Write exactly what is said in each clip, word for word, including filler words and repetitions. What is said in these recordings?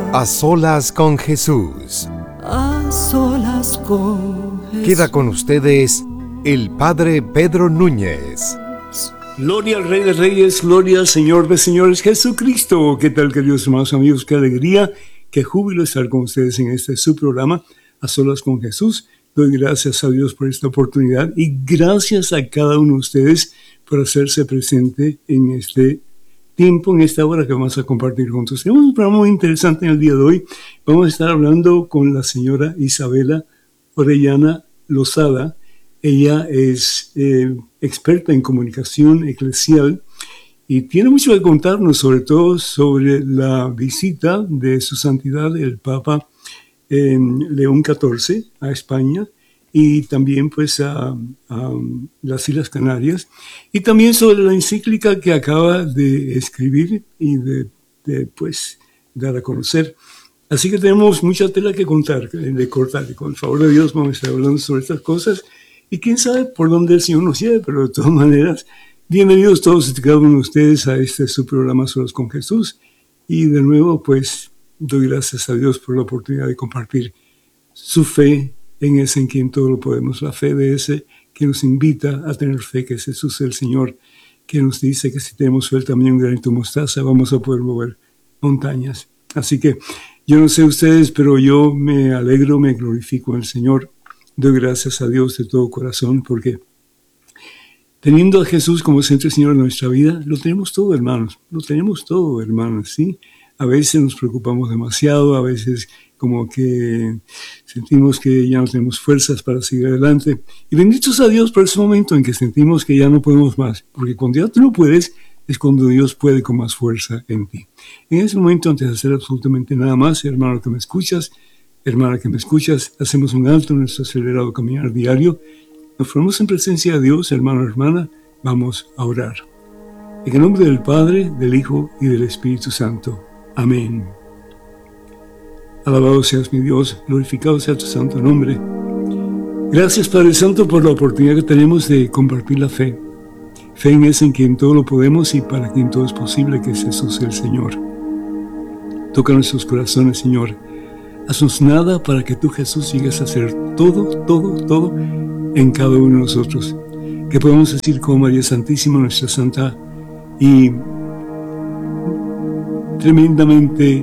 A solas con Jesús. A solas con Jesús. Queda con ustedes el Padre Pedro Núñez. Gloria al Rey de Reyes, gloria al Señor de Señores, Jesucristo. ¿Qué tal, queridos hermanos amigos? Qué alegría, qué júbilo estar con ustedes en este su programa, A solas con Jesús. Doy gracias a Dios por esta oportunidad y gracias a cada uno de ustedes por hacerse presente en este tiempo, en esta hora que vamos a compartir juntos. Tenemos un programa muy interesante en el día de hoy. Vamos a estar hablando con la señora Isabela Orellana Lozada. Ella es eh, experta en comunicación eclesial y tiene mucho que contarnos, sobre todo sobre la visita de su santidad el Papa eh, León catorce a España y también pues a, a las Islas Canarias, y también sobre la encíclica que acaba de escribir y de, de pues dar a conocer. Así que tenemos mucha tela que contar, de cortar, y con el favor de Dios vamos a estar hablando sobre estas cosas, y quién sabe por dónde el Señor nos lleve, pero de todas maneras, bienvenidos todos y cada uno de ustedes a este su programa Solos con Jesús, y de nuevo pues doy gracias a Dios por la oportunidad de compartir su fe en ese en quien todo lo podemos, la fe de ese que nos invita a tener fe, que es Jesús el Señor, que nos dice que si tenemos fe también un granito de mostaza vamos a poder mover montañas. Así que yo no sé ustedes, pero yo me alegro, me glorifico en el Señor, doy gracias a Dios de todo corazón, porque teniendo a Jesús como centro y Señor de nuestra vida, lo tenemos todo, hermanos, lo tenemos todo, hermanos, ¿sí? A veces nos preocupamos demasiado, a veces como que sentimos que ya no tenemos fuerzas para seguir adelante. Y benditos a Dios por ese momento en que sentimos que ya no podemos más, porque cuando ya tú no puedes, es cuando Dios puede con más fuerza en ti. En ese momento, antes de hacer absolutamente nada más, hermano que me escuchas, hermana que me escuchas, hacemos un alto en nuestro acelerado caminar diario, nos ponemos en presencia de Dios, hermano, hermana, vamos a orar. En el nombre del Padre, del Hijo y del Espíritu Santo. Amén. Alabado seas mi Dios, glorificado sea tu santo nombre. Gracias, Padre Santo, por la oportunidad que tenemos de compartir la fe. Fe en ese en quien todo lo podemos y para quien todo es posible, que es Jesús el Señor. Toca nuestros corazones, Señor. Haznos nada para que tú, Jesús, llegues a hacer todo, todo, todo en cada uno de nosotros. Que podamos decir como María Santísima, nuestra Santa y tremendamente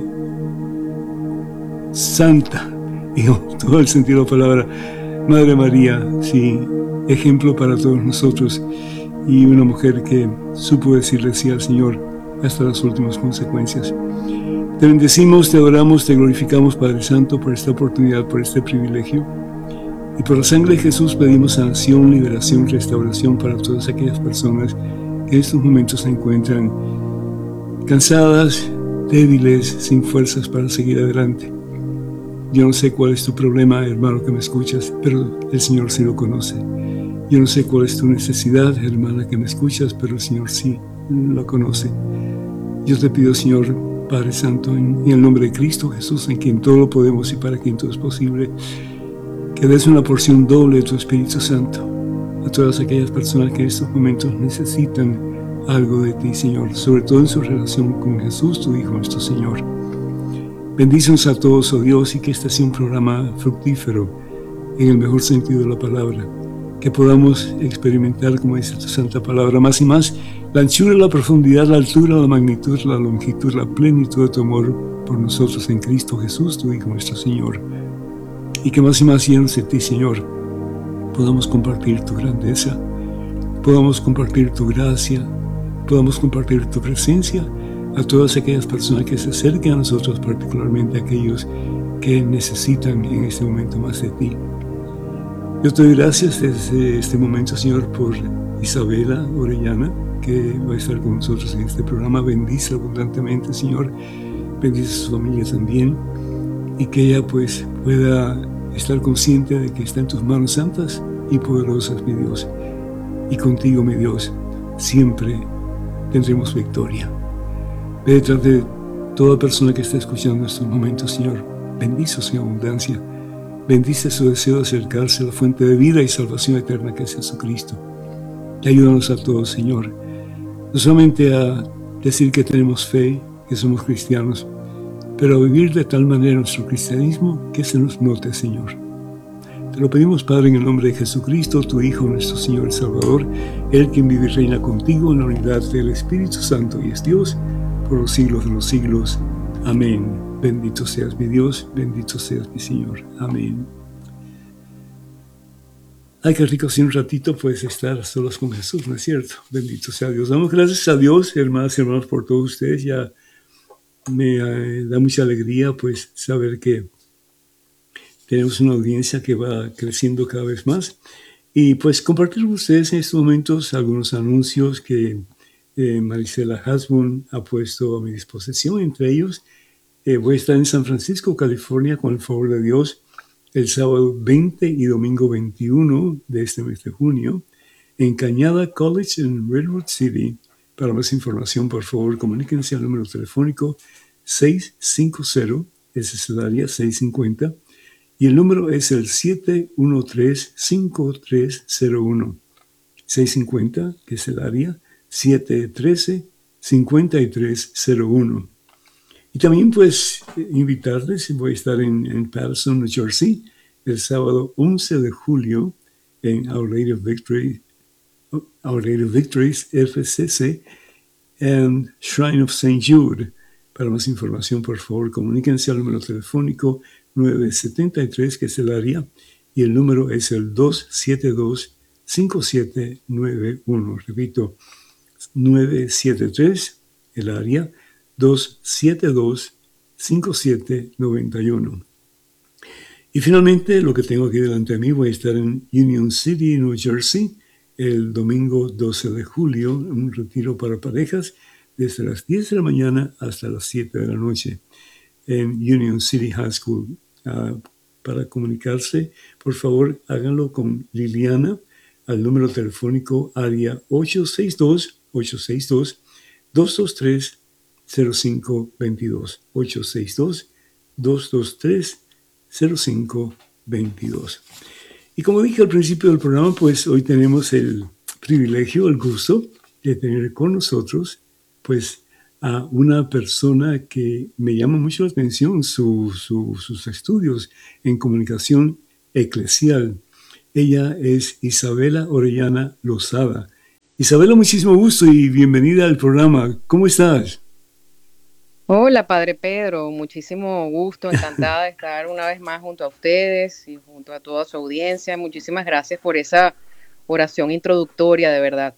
santa, en todo el sentido de la palabra, Madre María, sí, ejemplo para todos nosotros, y una mujer que supo decirle sí al Señor hasta las últimas consecuencias. Te bendecimos, te adoramos, te glorificamos, Padre Santo, por esta oportunidad, por este privilegio, y por la sangre de Jesús pedimos sanación, liberación, restauración para todas aquellas personas que en estos momentos se encuentran cansadas, débiles, sin fuerzas para seguir adelante. Yo no sé cuál es tu problema, hermano que me escuchas, pero el Señor sí lo conoce. Yo no sé cuál es tu necesidad, hermana que me escuchas, pero el Señor sí lo conoce. Yo te pido, Señor, Padre Santo, en, en el nombre de Cristo Jesús, en quien todo lo podemos y para quien todo es posible, que des una porción doble de tu Espíritu Santo a todas aquellas personas que en estos momentos necesitan algo de ti, Señor, sobre todo en su relación con Jesús, tu Hijo, nuestro Señor. Bendícenos a todos, oh Dios, y que este sea un programa fructífero en el mejor sentido de la palabra, que podamos experimentar, como dice tu santa palabra, más y más la anchura, la profundidad, la altura, la magnitud, la longitud, la plenitud de tu amor por nosotros en Cristo Jesús, tu Hijo, nuestro Señor, y que más y más llenos de ti, Señor, podamos compartir tu grandeza, podamos compartir tu gracia, podamos compartir tu presencia a todas aquellas personas que se acerquen a nosotros, particularmente a aquellos que necesitan en este momento más de ti. Yo te doy gracias desde este momento, Señor, por Isabela Orellana, que va a estar con nosotros en este programa. Bendice abundantemente, Señor, bendice a su familia también, y que ella pues pueda estar consciente de que está en tus manos santas y poderosas, mi Dios, y contigo, mi Dios, siempre tendremos victoria. Ve detrás de toda persona que está escuchando en estos momentos, Señor. Bendice su abundancia. Bendice su deseo de acercarse a la fuente de vida y salvación eterna que es Jesucristo. Y ayúdanos a todos, Señor, no solamente a decir que tenemos fe, que somos cristianos, pero vivir de tal manera nuestro cristianismo que se nos note, Señor. Te lo pedimos, Padre, en el nombre de Jesucristo, tu Hijo, nuestro Señor y Salvador, Él quien vive y reina contigo en la unidad del Espíritu Santo y es Dios por los siglos de los siglos. Amén. Bendito seas mi Dios, bendito seas mi Señor. Amén. Ay, qué rico si un ratito puedes estar solos con Jesús, ¿no es cierto? Bendito sea Dios. Damos gracias a Dios, hermanas y hermanos, por todos ustedes. Ya me eh, da mucha alegría pues saber que tenemos una audiencia que va creciendo cada vez más. Y pues compartir con ustedes en estos momentos algunos anuncios que eh, Marisela Hasbun ha puesto a mi disposición. Entre ellos, eh, voy a estar en San Francisco, California, con el favor de Dios, el sábado veinte y domingo veintiuno de este mes de junio, en Cañada College en Redwood City. Para más información, por favor, comuníquense al número telefónico seis cinco cero, ese es el área seiscientos cincuenta, y el número es el siete uno tres, cinco tres cero uno. seiscientos cincuenta, que es el área, siete uno tres, cinco tres cero uno. Y también pues invitarles, voy a estar en, en Patterson, New Jersey, el sábado once de julio en Our Lady of Victory, Our Lady of Victories, F C C, and Shrine of Saint Jude. Para más información, por favor, comuníquense al número telefónico nueve siete tres, que es el área, y el número es el dos siete dos, cinco siete nueve uno. Repito, nueve siete tres, el área, dos siete dos, cinco siete nueve uno. Y finalmente, lo que tengo aquí delante de mí, voy a estar en Union City, New Jersey, el domingo doce de julio, un retiro para parejas, desde las diez de la mañana hasta las siete de la noche, en Union City High School. Uh, para comunicarse, por favor, háganlo con Liliana al número telefónico área ocho seis dos, ocho seis dos, dos dos tres, cero cinco dos dos, ocho seis dos, dos dos tres, cero cinco dos dos. Y como dije al principio del programa, pues hoy tenemos el privilegio, el gusto de tener con nosotros pues a una persona que me llama mucho la atención, su, su, sus estudios en comunicación eclesial. Ella es Isabela Orellana Lozada. Isabela, muchísimo gusto y bienvenida al programa. ¿Cómo estás? Hola, Padre Pedro. Muchísimo gusto, encantada de estar una vez más junto a ustedes y junto a toda su audiencia. Muchísimas gracias por esa oración introductoria, de verdad.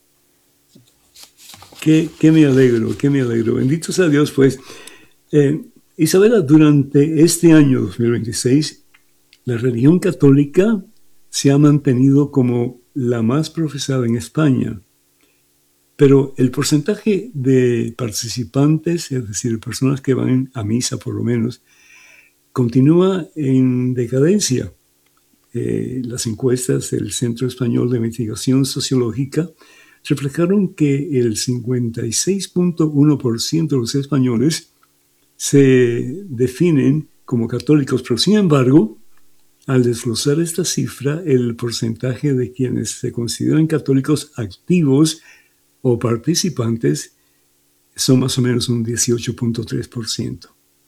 Qué, qué me alegro, qué me alegro. Bendito sea Dios, pues. Eh, Isabela, durante este año dos mil veintiséis, la religión católica se ha mantenido como la más profesada en España, pero el porcentaje de participantes, es decir, personas que van a misa por lo menos, continúa en decadencia. Eh, las encuestas del Centro Español de Investigación Sociológica reflejaron que el cincuenta y seis punto uno por ciento de los españoles se definen como católicos, pero sin embargo, al desglosar esta cifra, el porcentaje de quienes se consideran católicos activos o participantes son más o menos un dieciocho punto tres por ciento.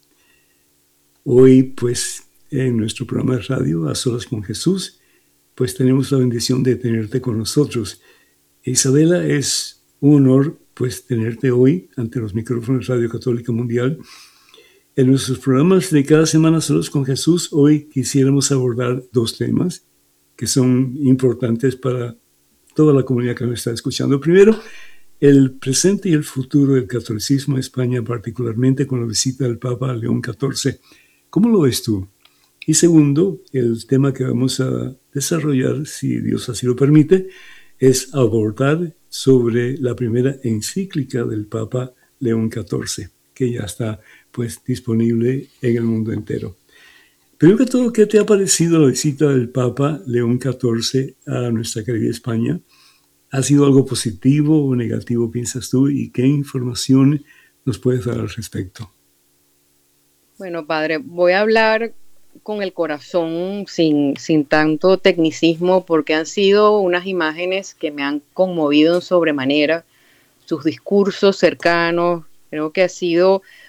Hoy, pues, en nuestro programa de radio, A Solas con Jesús, pues tenemos la bendición de tenerte con nosotros. Isabela, es un honor pues tenerte hoy ante los micrófonos de Radio Católica Mundial. En nuestros programas de cada semana Solos con Jesús, hoy quisiéramos abordar dos temas que son importantes para toda la comunidad que nos está escuchando. Primero, el presente y el futuro del catolicismo en España, particularmente con la visita del Papa León catorce. ¿Cómo lo ves tú? Y segundo, el tema que vamos a desarrollar, si Dios así lo permite, es abordar sobre la primera encíclica del Papa León catorce, que ya está pues disponible en el mundo entero. Primero que todo, ¿qué te ha parecido la visita del Papa León catorce a nuestra querida España? ¿Ha sido algo positivo o negativo, piensas tú? ¿Y qué información nos puedes dar al respecto? Bueno, Padre, voy a hablar con el corazón, sin, sin tanto tecnicismo, porque han sido unas imágenes que me han conmovido en sobremanera. Sus discursos cercanos, creo que ha sido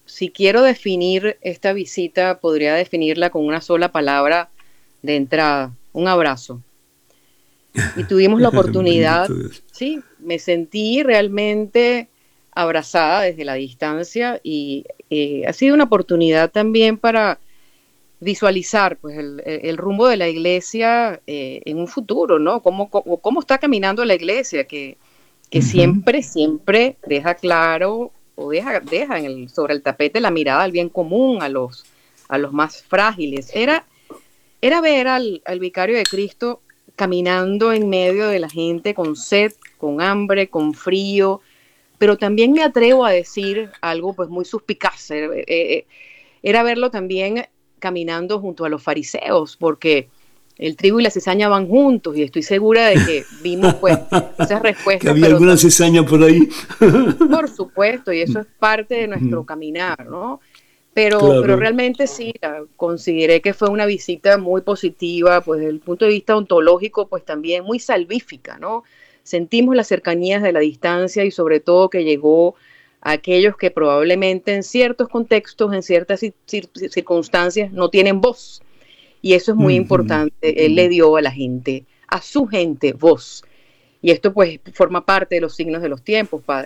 si quiero definir esta visita, podría definirla con una sola palabra de entrada: un abrazo. Y tuvimos la oportunidad, sí, me sentí realmente abrazada desde la distancia y eh, ha sido una oportunidad también para visualizar pues el, el rumbo de la iglesia eh, en un futuro, ¿no? Cómo, cómo, cómo está caminando la iglesia, que, que uh-huh. siempre, siempre deja claro o deja, deja en el, sobre el tapete la mirada al bien común, a los, a los más frágiles. Era, era ver al, al vicario de Cristo caminando en medio de la gente con sed, con hambre, con frío, pero también me atrevo a decir algo pues muy suspicaz. Eh, eh, era verlo también caminando junto a los fariseos, porque el trigo y la cizaña van juntos, y estoy segura de que vimos pues esas respuestas. Que había alguna también, cizaña por ahí. Por supuesto, y eso es parte de nuestro caminar, ¿no? Pero, claro. pero realmente sí, consideré que fue una visita muy positiva, pues desde el punto de vista ontológico, pues también muy salvífica, ¿no? Sentimos las cercanías de la distancia y sobre todo que llegó a aquellos que probablemente en ciertos contextos, en ciertas cir- circunstancias, no tienen voz. Y eso es muy mm-hmm. importante. Él le dio a la gente, a su gente, voz. Y esto pues forma parte de los signos de los tiempos, Padre.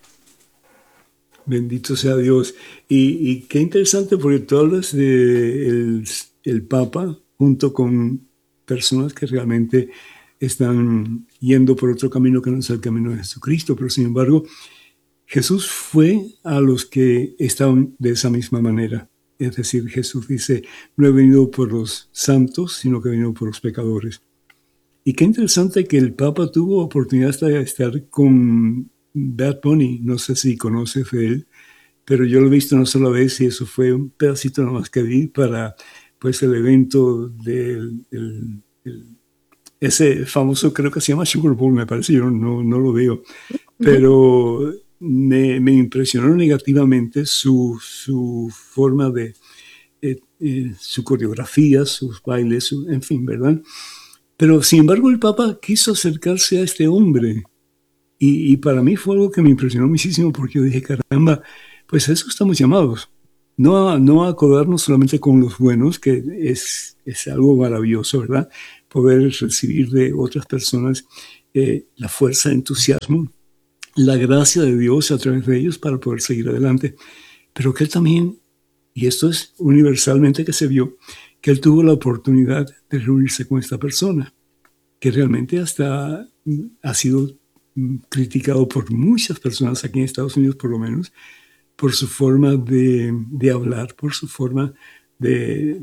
Bendito sea Dios. Y, y qué interesante, porque tú hablas de el, el Papa junto con personas que realmente están yendo por otro camino que no es el camino de Jesucristo, pero sin embargo Jesús fue a los que estaban de esa misma manera. Es decir, Jesús dice, no he venido por los santos, sino que he venido por los pecadores. Y qué interesante que el Papa tuvo oportunidad de estar con Bad Bunny. No sé si conoces de él, pero yo lo he visto una sola vez y eso fue un pedacito nomás que vi para pues, el evento del el, el, ese famoso, creo que se llama Super Bowl, me parece, yo no, no lo veo, pero me, me impresionó negativamente su, su forma de, eh, eh, su coreografía, sus bailes, su, en fin, ¿verdad? Pero sin embargo el Papa quiso acercarse a este hombre y, y para mí fue algo que me impresionó muchísimo porque yo dije, caramba, pues a eso estamos llamados, no a, no a acodarnos solamente con los buenos, que es, es algo maravilloso, ¿verdad? Poder recibir de otras personas eh, la fuerza, entusiasmo, la gracia de Dios a través de ellos para poder seguir adelante. Pero que él también, y esto es universalmente que se vio, que él tuvo la oportunidad de reunirse con esta persona, que realmente hasta ha sido criticado por muchas personas aquí en Estados Unidos, por lo menos, por su forma de, de hablar, por su forma de,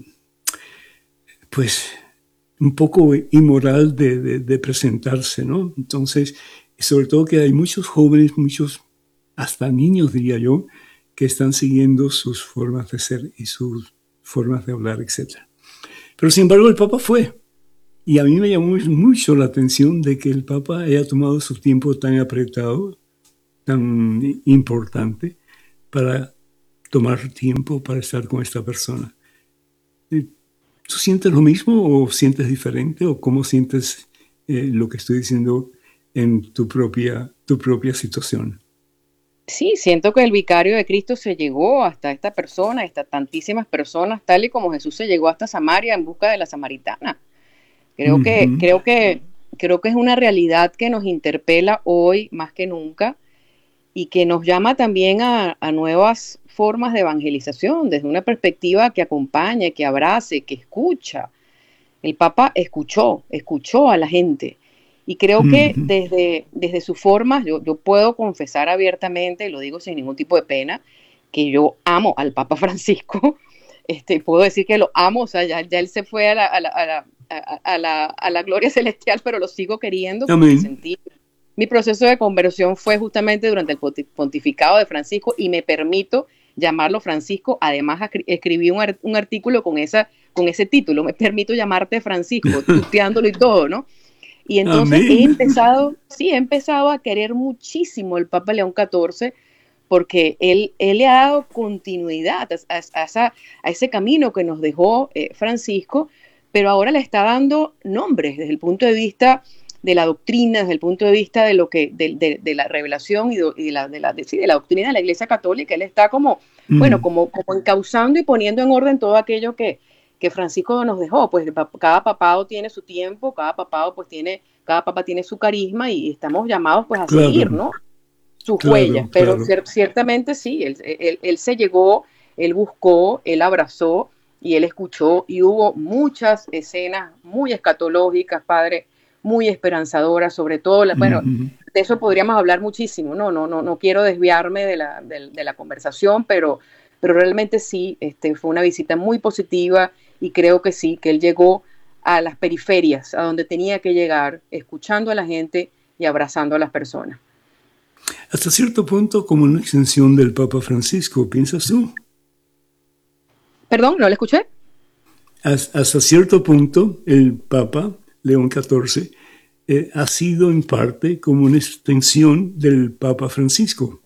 pues, un poco inmoral de, de, de presentarse, ¿no? Entonces, sobre todo que hay muchos jóvenes, muchos, hasta niños, diría yo, que están siguiendo sus formas de ser y sus formas de hablar, etcétera. Pero, sin embargo, el Papa fue. Y a mí me llamó mucho la atención de que el Papa haya tomado su tiempo tan apretado, tan importante, para tomar tiempo para estar con esta persona. ¿Tú sientes lo mismo o sientes diferente? ¿O cómo sientes eh, lo que estoy diciendo en tu propia, tu propia situación? Sí, siento que el vicario de Cristo se llegó hasta esta persona, hasta tantísimas personas, tal y como Jesús se llegó hasta Samaria en busca de la samaritana. Creo, uh-huh. que, creo, que, creo que es una realidad que nos interpela hoy más que nunca y que nos llama también a, a nuevas formas de evangelización, desde una perspectiva que acompañe, que abrace, que escucha. El Papa escuchó, escuchó a la gente. Y creo uh-huh. que desde, desde sus formas, yo, yo puedo confesar abiertamente, y lo digo sin ningún tipo de pena, que yo amo al Papa Francisco. Este, puedo decir que lo amo, o sea, ya, ya él se fue a la, a, la, a, la, a, a, la, a la gloria celestial, pero lo sigo queriendo. Porque sentí, mi proceso de conversión fue justamente durante el pontificado de Francisco y me permito llamarlo Francisco. Además, escribí un, art, un artículo con, esa, con ese título, me permito llamarte Francisco, tuteándolo y todo, ¿no? Y entonces Amén. he empezado, sí, he empezado a querer muchísimo el Papa León catorce porque él, él le ha dado continuidad a, a, a, esa, a ese camino que nos dejó eh, Francisco, pero ahora le está dando nombres desde el punto de vista de la doctrina, desde el punto de vista de lo que, de, de, de la revelación y, de, y de, la, de, la, de, sí, de la doctrina de la Iglesia Católica. Él está como, mm. bueno, como, como encauzando y poniendo en orden todo aquello que, que Francisco nos dejó. Pues cada papado tiene su tiempo, cada papado pues tiene, cada papa tiene su carisma y estamos llamados pues a claro. seguir, ¿no? Sus claro, huellas, pero claro. cier ciertamente sí, él, él, él se llegó, él buscó, él abrazó y él escuchó, y hubo muchas escenas muy escatológicas, padre, muy esperanzadoras, sobre todo, la, bueno, uh-huh. de eso podríamos hablar muchísimo, no, no, no, no quiero desviarme de la, de, de la conversación, pero, pero realmente sí, este, fue una visita muy positiva, y creo que sí, que él llegó a las periferias, a donde tenía que llegar, escuchando a la gente y abrazando a las personas. Hasta cierto punto como una extensión del Papa Francisco, ¿piensas tú? Perdón, no le escuché. Hasta cierto punto, el Papa León catorce eh, ha sido en parte como una extensión del Papa Francisco.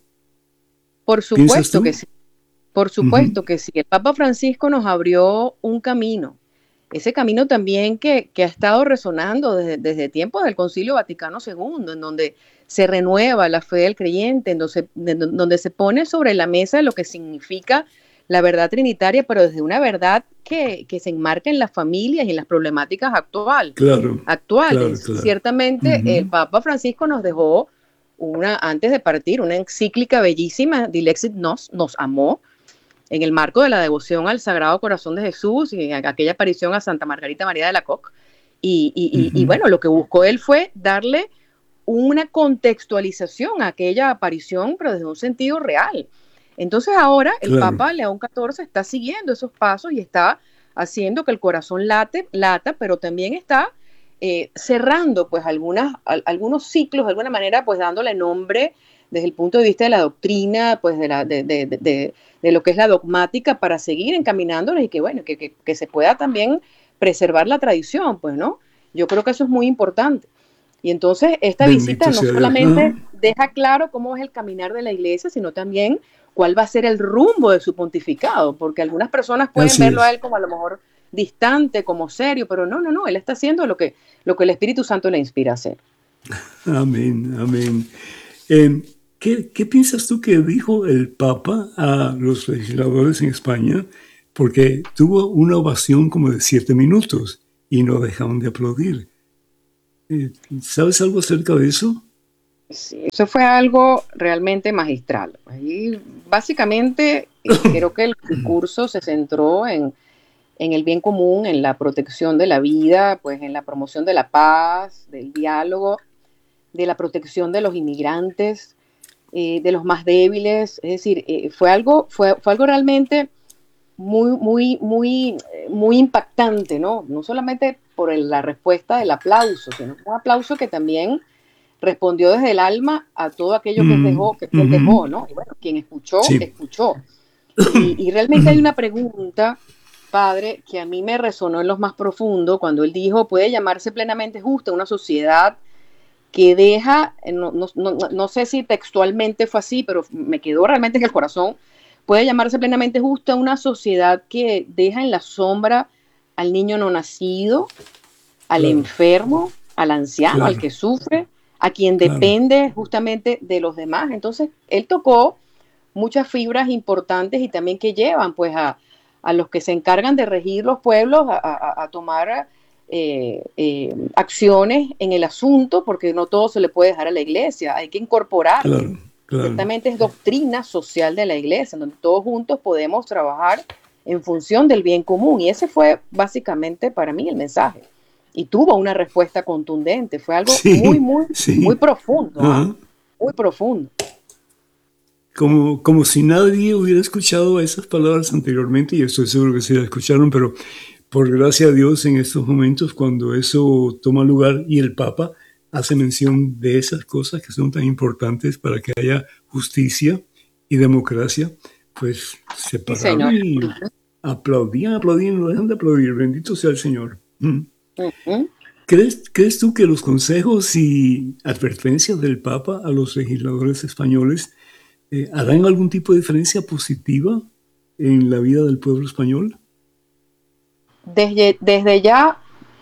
Por supuesto que sí. Por supuesto uh-huh. que sí. El Papa Francisco nos abrió un camino. Ese camino también que, que ha estado resonando desde, desde tiempos del Concilio Vaticano segundo, en donde se renueva la fe del creyente, en donde se, en donde se pone sobre la mesa lo que significa la verdad trinitaria, pero desde una verdad que, que se enmarca en las familias y en las problemáticas actual, claro, actuales. Claro, claro. Ciertamente uh-huh. el Papa Francisco nos dejó, una antes de partir, una encíclica bellísima, Dilexit Nos, nos amó, en el marco de la devoción al Sagrado Corazón de Jesús y aquella aparición a Santa Margarita María de Alacoque. Y, y, uh-huh. y, y bueno, lo que buscó él fue darle una contextualización a aquella aparición, pero desde un sentido real. Entonces ahora el claro. Papa León catorce está siguiendo esos pasos y está haciendo que el corazón late, lata, pero también está eh, cerrando pues algunas, al, algunos ciclos, de alguna manera pues dándole nombre desde el punto de vista de la doctrina, pues de, la, de, de, de, de, de lo que es la dogmática, para seguir encaminándoles y que bueno, que, que, que se pueda también preservar la tradición, pues, ¿no? Yo creo que eso es muy importante. Y entonces esta Bendito visita no solamente Dios. Deja claro cómo es el caminar de la iglesia, sino también cuál va a ser el rumbo de su pontificado, porque algunas personas pueden Así verlo es. A él como a lo mejor distante, como serio, pero no, no, no, él está haciendo lo que, lo que el Espíritu Santo le inspira a hacer. Amén, amén. Eh, ¿qué, ¿Qué piensas tú que dijo el Papa a los legisladores en España? Porque tuvo una ovación como de siete minutos y no dejaron de aplaudir. Eh, ¿Sabes algo acerca de eso? Sí, eso fue algo realmente magistral. Ahí, básicamente, creo que el discurso se centró en, en el bien común, en la protección de la vida, pues en la promoción de la paz, del diálogo, de la protección de los inmigrantes, eh, de los más débiles. Es decir, eh, fue algo, fue, fue algo realmente muy, muy, muy, muy impactante, ¿no? No solamente por el, la respuesta del aplauso, sino un aplauso que también respondió desde el alma a todo aquello que, mm, dejó, que mm-hmm. él dejó, ¿no? Y bueno, quien escuchó, sí. escuchó. Y, y realmente hay una pregunta, padre, que a mí me resonó en lo más profundo cuando él dijo: puede llamarse plenamente justa una sociedad que deja, no, no, no, no sé si textualmente fue así, pero me quedó realmente en el corazón, puede llamarse plenamente justa una sociedad que deja en la sombra al niño no nacido, al claro. enfermo, al anciano, claro. al que sufre, a quien claro. depende justamente de los demás. Entonces, él tocó muchas fibras importantes y también que llevan pues a, a los que se encargan de regir los pueblos a, a, a tomar eh, eh, acciones en el asunto, porque no todo se le puede dejar a la iglesia, hay que incorporar. Claro, claro. Ciertamente es doctrina social de la iglesia, donde todos juntos podemos trabajar en función del bien común, y ese fue básicamente para mí el mensaje. Y tuvo una respuesta contundente, fue algo sí, muy, muy, sí. muy profundo, ¿eh? muy profundo. Como, como si nadie hubiera escuchado esas palabras anteriormente, y estoy seguro que sí las escucharon, pero por gracia a Dios en estos momentos, cuando eso toma lugar y el Papa hace mención de esas cosas que son tan importantes para que haya justicia y democracia, pues se pararon sí, y aplaudían, aplaudían, no dejan de aplaudir, bendito sea el Señor. Mm. Uh-huh. ¿Crees, ¿Crees tú que los consejos y advertencias del Papa a los legisladores españoles eh, harán algún tipo de diferencia positiva en la vida del pueblo español? Desde, desde ya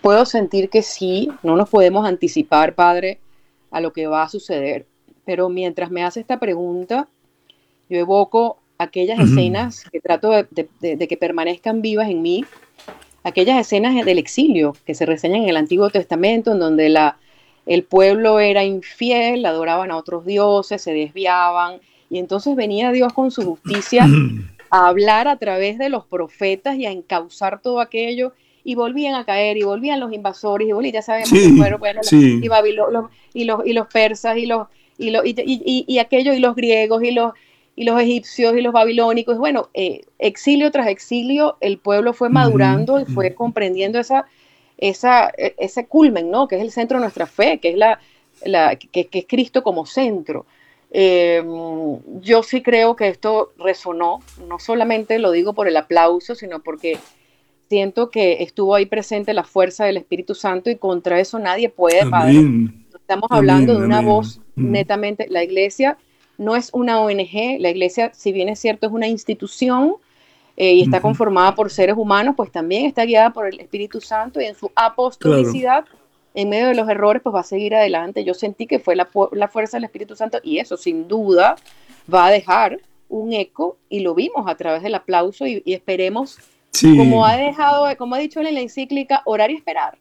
puedo sentir que sí, no nos podemos anticipar, Padre, a lo que va a suceder. Pero mientras me hace esta pregunta, yo evoco aquellas escenas que trato de, de, de, de que permanezcan vivas en mí, aquellas escenas del exilio que se reseñan en el Antiguo Testamento, en donde la, el pueblo era infiel, adoraban a otros dioses, se desviaban, y entonces venía Dios con su justicia a hablar a través de los profetas y a encauzar todo aquello, y volvían a caer, y volvían los invasores, y volvían, ya sabemos sí, que fueron bueno, sí. y, Babilón, los, y, los, y los persas, y los, y, los, y, y, y aquello, y los griegos, y los, y los egipcios, y los babilónicos. Bueno, eh, exilio tras exilio, el pueblo fue madurando uh-huh. y fue comprendiendo esa, esa, ese culmen, ¿no? Que es el centro de nuestra fe, que es, la, la, que, que es Cristo como centro. Eh, yo sí creo que esto resonó, no solamente lo digo por el aplauso, sino porque siento que estuvo ahí presente la fuerza del Espíritu Santo, y contra eso nadie puede, amén. Padre. Estamos Amén, hablando de una amén. voz netamente, la iglesia no es una O N G, la iglesia, si bien es cierto, es una institución eh, y está uh-huh. conformada por seres humanos, pues también está guiada por el Espíritu Santo, y en su apostolicidad, claro. en medio de los errores, pues va a seguir adelante. Yo sentí que fue la, la fuerza del Espíritu Santo, y eso sin duda va a dejar un eco, y lo vimos a través del aplauso, y, y esperemos, sí. como ha dejado, como ha dicho él en la encíclica, orar y esperar.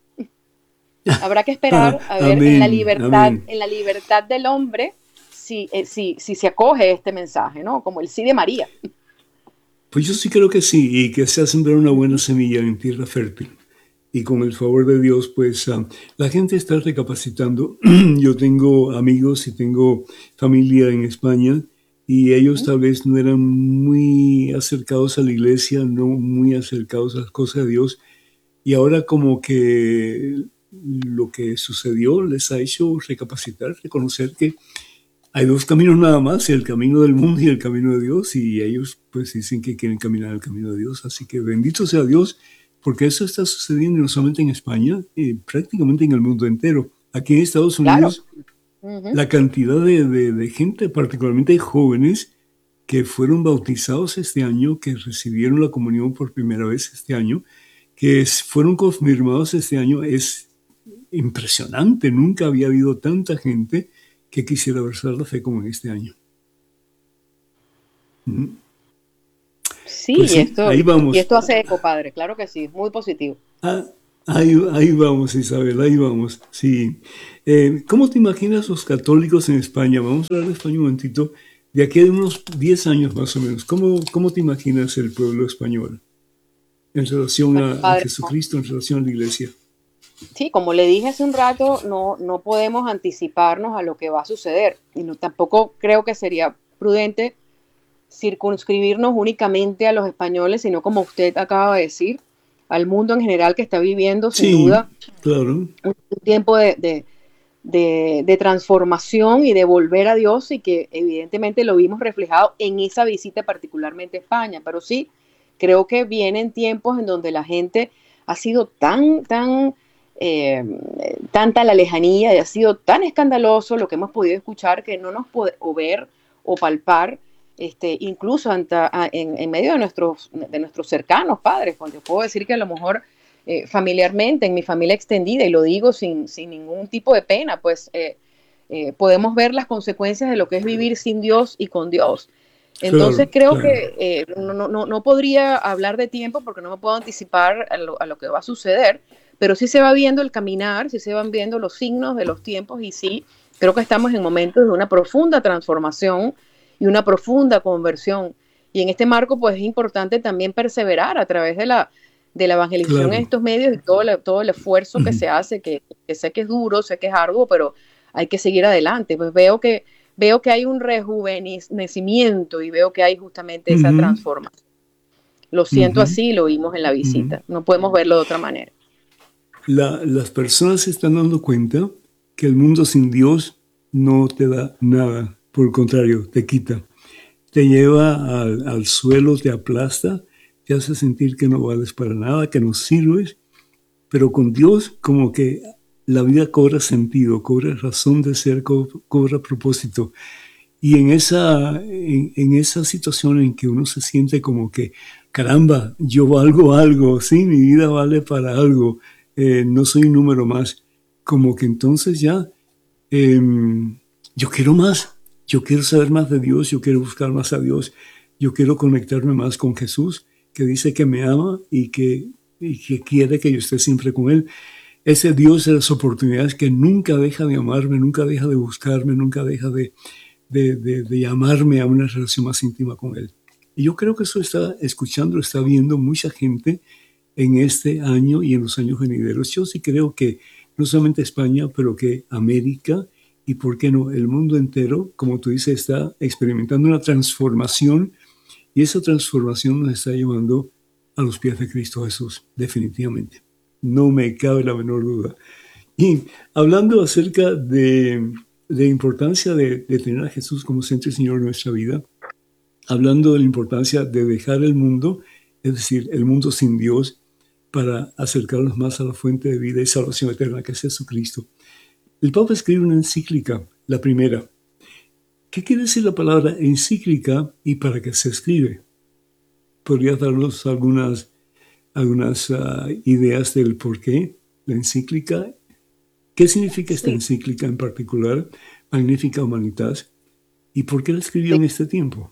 Habrá que esperar a ver amén, en la libertad, amén. en la libertad del hombre, si, eh, si, si se acoge este mensaje, ¿no? Como el sí de María. Pues yo sí creo que sí, y que se ha sembrado una buena semilla en tierra fértil. Y con el favor de Dios, pues uh, la gente está recapacitando. Yo tengo amigos y tengo familia en España, y ellos tal vez no eran muy acercados a la iglesia, no muy acercados a las cosas de Dios, y ahora como que lo que sucedió les ha hecho recapacitar, reconocer que hay dos caminos nada más, el camino del mundo y el camino de Dios, y ellos pues dicen que quieren caminar el camino de Dios. Así que bendito sea Dios, porque eso está sucediendo no solamente en España, eh, prácticamente en el mundo entero. Aquí en Estados Unidos, claro. uh-huh. la cantidad de, de, de gente, particularmente de jóvenes, que fueron bautizados este año, que recibieron la comunión por primera vez este año, que fueron confirmados este año, es impresionante. Nunca había habido tanta gente que quisiera abrazar la fe como en este año. ¿Mm? Sí, pues sí, y, esto, ahí vamos. y esto hace eco, Padre, claro que sí, es muy positivo. Ah, ahí, ahí vamos, Isabel, ahí vamos, sí. Eh, ¿Cómo te imaginas los católicos en España? Vamos a hablar de España un momentito. De aquí a unos diez años más o menos, ¿cómo, cómo te imaginas el pueblo español en relación a, a Jesucristo, en relación a la iglesia? Sí, como le dije hace un rato, no, no podemos anticiparnos a lo que va a suceder, y no, tampoco creo que sería prudente circunscribirnos únicamente a los españoles, sino, como usted acaba de decir, al mundo en general, que está viviendo sin sí, duda claro. un, un tiempo de, de, de, de transformación y de volver a Dios, y que evidentemente lo vimos reflejado en esa visita particularmente a España. Pero sí, creo que vienen tiempos en donde la gente ha sido tan, tan Eh, tanta la lejanía, y ha sido tan escandaloso lo que hemos podido escuchar, que no nos puede o ver o palpar, este, incluso anta, a, en, en medio de nuestros, de nuestros cercanos padres. Cuando yo puedo decir que a lo mejor eh, familiarmente, en mi familia extendida, y lo digo sin, sin ningún tipo de pena, pues eh, eh, podemos ver las consecuencias de lo que es vivir sin Dios y con Dios. Entonces claro, creo claro. que eh, no, no, no podría hablar de tiempo, porque no me puedo anticipar a lo, a lo que va a suceder, pero sí se va viendo el caminar, sí se van viendo los signos de los tiempos, y sí, creo que estamos en momentos de una profunda transformación y una profunda conversión. Y en este marco, pues es importante también perseverar a través de la, de la evangelización claro. en estos medios, y todo, la, todo el esfuerzo uh-huh. que se hace, que, que sé que es duro, sé que es arduo, pero hay que seguir adelante. Pues veo que, veo que hay un rejuvenecimiento, y veo que hay justamente esa uh-huh. transformación. Lo siento uh-huh. así, lo vimos en la visita. Uh-huh. No podemos verlo de otra manera. La, las personas se están dando cuenta que el mundo sin Dios no te da nada, por el contrario, te quita, te lleva al, al suelo, te aplasta, te hace sentir que no vales para nada, que no sirves, pero con Dios como que la vida cobra sentido, cobra razón de ser, co- cobra propósito. Y en esa, en, en esa situación en que uno se siente como que, caramba, yo valgo algo, sí, mi vida vale para algo, eh, no soy un número más, como que entonces ya eh, yo quiero más, yo quiero saber más de Dios, yo quiero buscar más a Dios, yo quiero conectarme más con Jesús, que dice que me ama y que, y que quiere que yo esté siempre con Él. Ese Dios de las oportunidades que nunca deja de amarme, nunca deja de buscarme, nunca deja de, de, de, de llamarme a una relación más íntima con Él. Y yo creo que eso está escuchando, está viendo mucha gente en este año y en los años venideros. Yo sí creo que no solamente España, pero que América y, ¿por qué no?, el mundo entero, como tú dices, está experimentando una transformación, y esa transformación nos está llevando a los pies de Cristo Jesús, definitivamente. No me cabe la menor duda. Y hablando acerca de la importancia de, de tener a Jesús como centro y Señor de nuestra vida, hablando de la importancia de dejar el mundo, es decir, el mundo sin Dios, para acercarnos más a la fuente de vida y salvación eterna que es Jesucristo. El Papa escribe una encíclica, la primera. ¿Qué quiere decir la palabra encíclica y para qué se escribe? ¿Podrías darnos algunas, algunas uh, ideas del por qué la encíclica? ¿Qué significa esta sí. encíclica en particular, Magnificat Humanitas? ¿Y por qué la escribió sí. en este tiempo?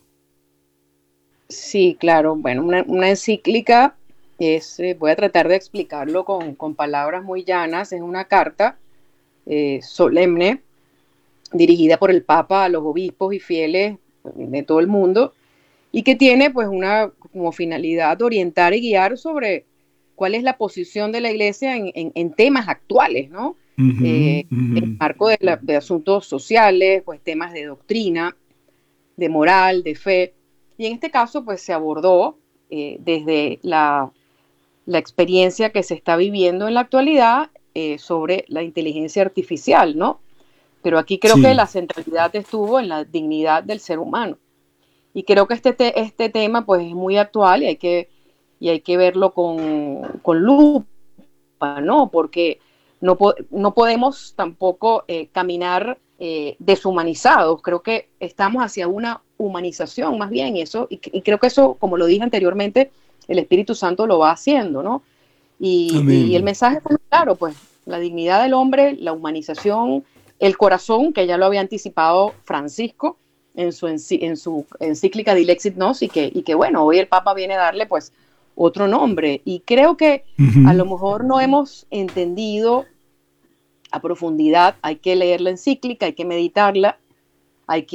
Sí, claro. Bueno, una, una encíclica es, eh, voy a tratar de explicarlo con, con palabras muy llanas, es una carta eh, solemne dirigida por el Papa a los obispos y fieles de todo el mundo y que tiene pues una como finalidad orientar y guiar sobre cuál es la posición de la Iglesia en, en, en temas actuales, ¿no? Uh-huh, eh, uh-huh. En el marco de, la, de asuntos sociales, pues temas de doctrina, de moral, de fe. Y en este caso pues se abordó eh, desde la, la experiencia que se está viviendo en la actualidad eh, sobre la inteligencia artificial, ¿no? Pero aquí creo sí. que la centralidad estuvo en la dignidad del ser humano. Y creo que este, te, este tema pues, es muy actual y hay que, y hay que verlo con, con lupa, ¿no? Porque no, po no podemos tampoco eh, caminar eh, deshumanizados. Creo que estamos hacia una humanización más bien. Y, eso, y, y creo que eso, como lo dije anteriormente, el Espíritu Santo lo va haciendo, ¿no? Y, y el mensaje fue claro, pues, la dignidad del hombre, la humanización, el corazón, que ya lo había anticipado Francisco en su, en su encíclica Dilexit Nos, y que, y que bueno, hoy el Papa viene a darle pues otro nombre. Y creo que uh-huh. a lo mejor no hemos entendido a profundidad, hay que leer la encíclica, hay que meditarla, hay que